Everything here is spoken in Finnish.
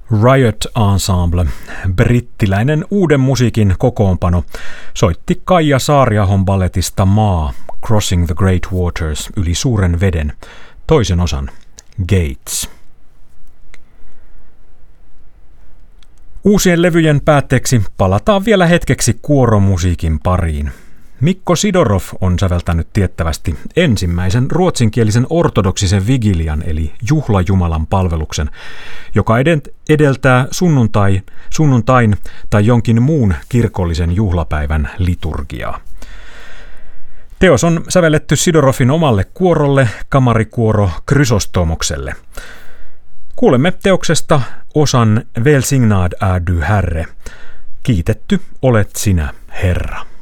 Riot Ensemble, brittiläinen uuden musiikin kokoonpano, soitti Kaija Saariahon balletista Maa, Crossing the Great Waters, yli suuren veden, toisen osan, Gates. Uusien levyjen päätteeksi palataan vielä hetkeksi kuoromusiikin pariin. Mikko Sidorov on säveltänyt tiettävästi ensimmäisen ruotsinkielisen ortodoksisen vigilian eli juhlajumalan palveluksen, joka edeltää sunnuntain tai jonkin muun kirkollisen juhlapäivän liturgiaa. Teos on sävelletty Sidorovin omalle kuorolle, kamarikuoro Chrysostomokselle. Kuulemme teoksesta osan Välsignad är du Herre. Kiitetty olet sinä, Herra.